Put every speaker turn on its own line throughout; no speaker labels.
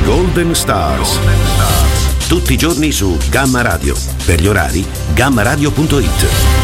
Golden Stars. Tutti i giorni su Gamma Radio. Per gli orari, gammaradio.it.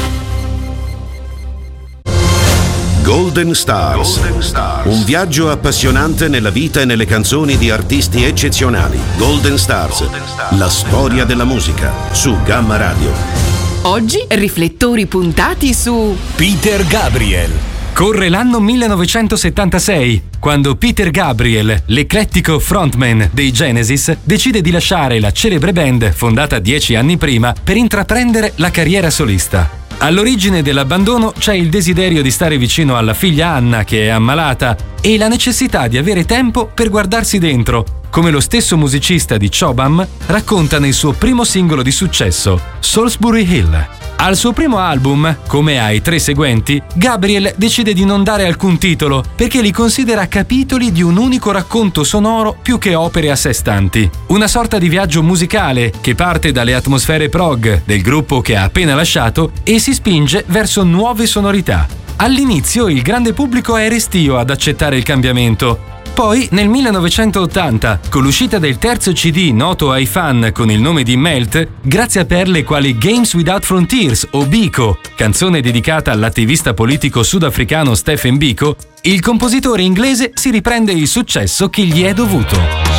Golden Stars. Un viaggio appassionante nella vita e nelle canzoni di artisti eccezionali. Golden Stars. La storia della musica su Gamma Radio.
Oggi riflettori puntati su
Peter Gabriel.
Corre l'anno 1976, quando Peter Gabriel, l'eclettico frontman dei Genesis, decide di lasciare la celebre band fondata 10 anni prima per intraprendere la carriera solista. All'origine dell'abbandono c'è il desiderio di stare vicino alla figlia Anna, che è ammalata, e la necessità di avere tempo per guardarsi dentro, come lo stesso musicista di Chobham racconta nel suo primo singolo di successo, Salisbury Hill. Al suo primo album, come ai 3 seguenti, Gabriel decide di non dare alcun titolo perché li considera capitoli di un unico racconto sonoro più che opere a sé stanti. Una sorta di viaggio musicale che parte dalle atmosfere prog del gruppo che ha appena lasciato e si spinge verso nuove sonorità. All'inizio il grande pubblico è restio ad accettare il cambiamento. Poi, nel 1980, con l'uscita del terzo CD noto ai fan con il nome di Melt, grazie a perle quali Games Without Frontiers o Biko, canzone dedicata all'attivista politico sudafricano Stephen Biko, il compositore inglese si riprende il successo che gli è dovuto.